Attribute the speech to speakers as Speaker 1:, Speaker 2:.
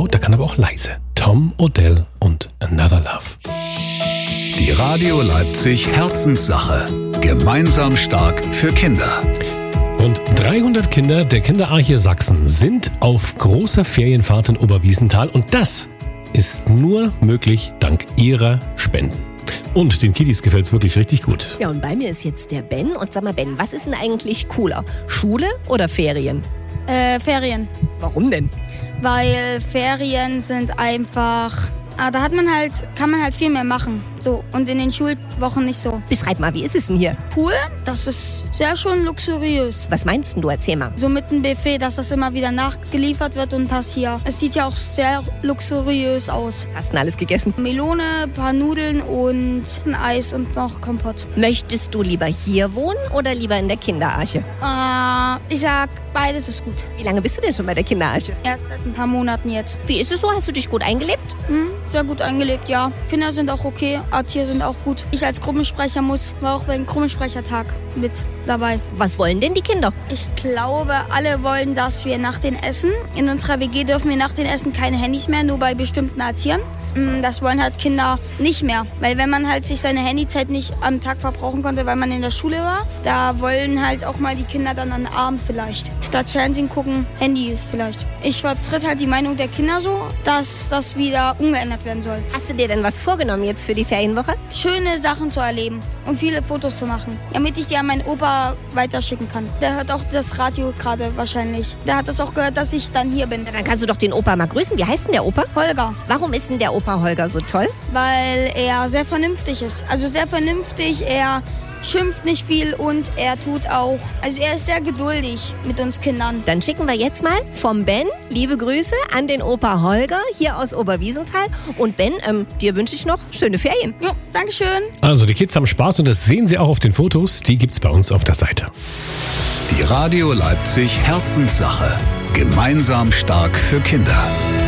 Speaker 1: laut, der kann aber auch leise. Tom Odell und Another Love.
Speaker 2: Die Radio Leipzig Herzenssache. Gemeinsam stark für Kinder.
Speaker 1: Rund 300 Kinder der Kinderarche Sachsen sind auf großer Ferienfahrt in Oberwiesenthal und das ist nur möglich dank ihrer Spenden. Und den Kiddies gefällt es wirklich richtig gut.
Speaker 3: Ja, und bei mir ist jetzt der Ben. Und sag mal, Ben, was ist denn eigentlich cooler? Schule oder Ferien?
Speaker 4: Ferien.
Speaker 3: Warum denn?
Speaker 4: Weil Ferien sind einfach... da kann man halt viel mehr machen. So, und in den Schulwochen nicht so.
Speaker 3: Beschreib mal, wie ist es denn hier?
Speaker 4: Pool, das ist sehr schön luxuriös.
Speaker 3: Was meinst denn du? Erzähl mal.
Speaker 4: So mit einem Buffet, dass das immer wieder nachgeliefert wird und das hier. Es sieht ja auch sehr luxuriös aus.
Speaker 3: Was hast du denn alles gegessen?
Speaker 4: Melone, ein paar Nudeln und ein Eis und noch Kompott.
Speaker 3: Möchtest du lieber hier wohnen oder lieber in der Kinderarche?
Speaker 4: Ich sag, beides ist gut.
Speaker 3: Wie lange bist du denn schon bei der Kinderarche?
Speaker 4: Erst seit ein paar Monaten jetzt.
Speaker 3: Wie ist es so? Hast du dich gut eingelebt?
Speaker 4: Sehr gut eingelebt, ja. Kinder sind auch okay, Erzieher sind auch gut. Ich als Gruppensprecher war auch beim Gruppensprechertag mit dabei.
Speaker 3: Was wollen denn die Kinder?
Speaker 4: Ich glaube, alle wollen, dass wir nach den Essen, in unserer WG dürfen wir nach den Essen keine Handys mehr, nur bei bestimmten Erziehern. Das wollen halt Kinder nicht mehr, weil wenn man halt sich seine Handyzeit nicht am Tag verbrauchen konnte, weil man in der Schule war, da wollen halt auch mal die Kinder dann an den Abend vielleicht. Statt Fernsehen gucken, Handy vielleicht. Ich vertrete halt die Meinung der Kinder so, dass das wieder umgeändert werden soll.
Speaker 3: Hast du dir denn was vorgenommen jetzt für die Ferienwoche?
Speaker 4: Schöne Sachen zu erleben und viele Fotos zu machen, damit ich die an meinen Opa weiterschicken kann. Der hört auch das Radio gerade wahrscheinlich. Der hat das auch gehört, dass ich dann hier bin.
Speaker 3: Na, dann kannst du doch den Opa mal grüßen. Wie heißt denn der Opa?
Speaker 4: Holger.
Speaker 3: Warum ist denn der Opa Holger so toll?
Speaker 4: Weil er sehr vernünftig ist. Also sehr vernünftig, er schimpft nicht viel und er tut auch, also er ist sehr geduldig mit uns Kindern.
Speaker 3: Dann schicken wir jetzt mal vom Ben liebe Grüße an den Opa Holger hier aus Oberwiesenthal. Und Ben, dir wünsche ich noch schöne Ferien.
Speaker 4: Jo, dankeschön.
Speaker 1: Also die Kids haben Spaß und das sehen sie auch auf den Fotos. Die gibt's bei uns auf der Seite.
Speaker 2: Die Radio Leipzig Herzenssache. Gemeinsam stark für Kinder.